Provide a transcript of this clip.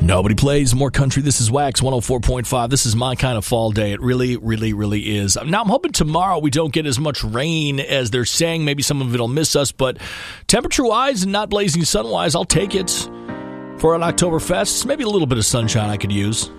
Nobody plays more country. This is Wax 104.5. This is my kind of fall day. It really, really, really is. Now, I'm hoping tomorrow we don't get as much rain as they're saying. Maybe some of it will miss us, but temperature-wise and not blazing sun-wise, I'll take it for an Oktoberfest. Maybe a little bit of sunshine I could use.